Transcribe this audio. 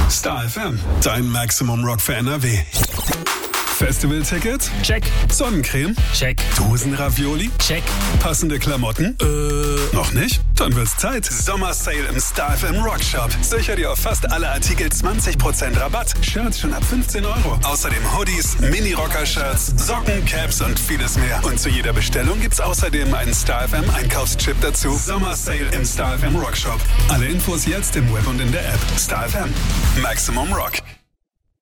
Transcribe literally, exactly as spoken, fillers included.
Star F M, dein Maximum Rock für N R W. Festivalticket? Check. Sonnencreme? Check. Dosenravioli? Check. Passende Klamotten? Äh. Noch nicht? Dann wird's Zeit. Sommersale im Star F M Rock Shop. Sicher dir auf fast alle Artikel zwanzig Prozent Rabatt. Shirts schon ab fünfzehn Euro. Außerdem Hoodies, Mini-Rocker-Shirts, Socken, Caps und vieles mehr. Und zu jeder Bestellung gibt's außerdem einen Star F M Einkaufschip dazu. Sommersale im Star F M Rock Shop. Alle Infos jetzt im Web und in der App. Star F M. Maximum Rock.